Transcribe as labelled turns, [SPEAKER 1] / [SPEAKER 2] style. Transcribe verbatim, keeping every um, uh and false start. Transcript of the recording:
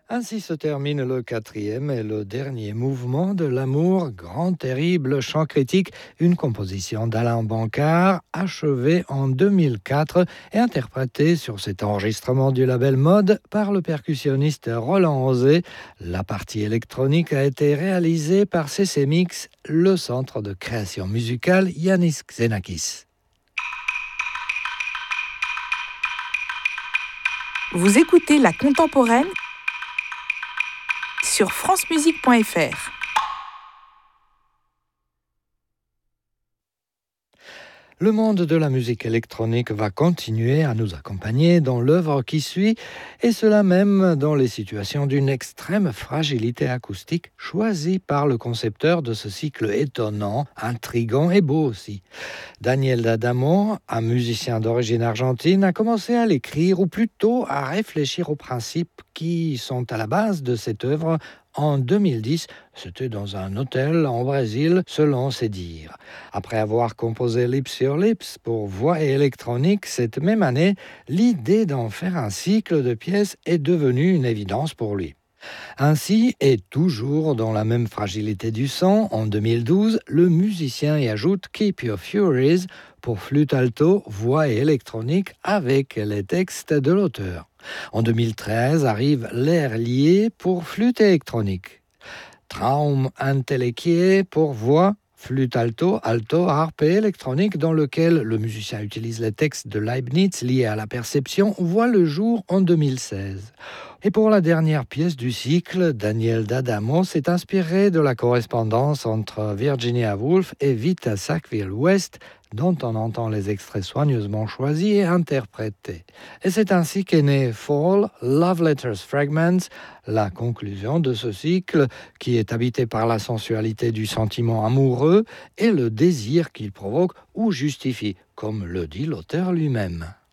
[SPEAKER 1] Ainsi se termine le quatrième et le dernier mouvement de L'amour, grand terrible chant critique, une composition d'Alain Bancard, achevée en deux mille quatre et interprétée sur cet enregistrement du label Mode par le percussionniste Roland Osé. La partie électronique a été réalisée par C C Mix, le centre de création musicale Yanis Xenakis.
[SPEAKER 2] Vous écoutez La Contemporaine sur francemusique point f r.
[SPEAKER 1] Le monde de la musique électronique va continuer à nous accompagner dans l'œuvre qui suit, et cela même dans les situations d'une extrême fragilité acoustique choisie par le concepteur de ce cycle étonnant, intrigant et beau aussi. Daniel D'Adamo, un musicien d'origine argentine, a commencé à l'écrire, ou plutôt à réfléchir aux principes qui sont à la base de cette œuvre en deux mille dix, c'était dans un hôtel en Brésil, selon ses dires. Après avoir composé Lips sur Lips pour voix et électronique cette même année, l'idée d'en faire un cycle de pièces est devenue une évidence pour lui. Ainsi, et toujours dans la même fragilité du son, en deux mille douze, le musicien y ajoute Keep Your Furies pour flûte alto, voix et électronique avec les textes de l'auteur. En deux mille treize arrive L'air lié pour flûte électronique. Traum Entelequiae pour voix, flûte alto, alto, harpe et électronique, dans lequel le musicien utilise les textes de Leibniz liés à la perception, voit le jour en deux mille seize. Et pour la dernière pièce du cycle, Daniel D'Adamo s'est inspiré de la correspondance entre Virginia Woolf et Vita Sackville-West, dont on entend les extraits soigneusement choisis et interprétés. Et c'est ainsi qu'est né Fall, Love Letters Fragments, la conclusion de ce cycle qui est habité par la sensualité du sentiment amoureux et le désir qu'il provoque ou justifie, comme le dit l'auteur lui-même.